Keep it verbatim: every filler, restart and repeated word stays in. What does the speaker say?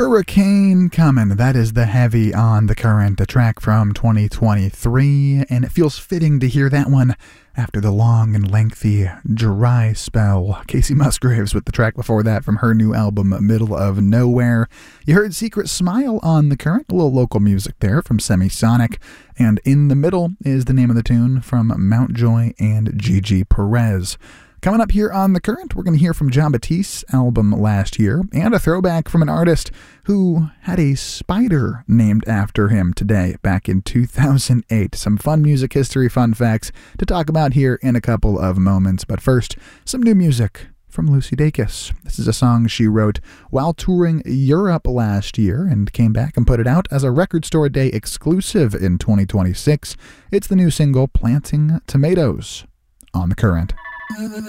Hurricane coming. That is the Heavy on the Current, a track from twenty twenty-three, and it feels fitting to hear that one after the long and lengthy dry spell. Casey Musgraves with the track before that from her new album, Middle of Nowhere. You heard Secret Smile on the Current, a little local music there from Semisonic, and In the Middle is the name of the tune from Mountjoy and Gigi Perez. Coming up here on The Current, we're going to hear from Jon Batiste's album last year, and a throwback from an artist who had a spider named after him today, back in two thousand eight. Some fun music history fun facts to talk about here in a couple of moments. But first, some new music from Lucy Dacus. This is a song she wrote while touring Europe last year and came back and put it out as a Record Store Day exclusive in twenty twenty-six. It's the new single, Planting Tomatoes, on The Current.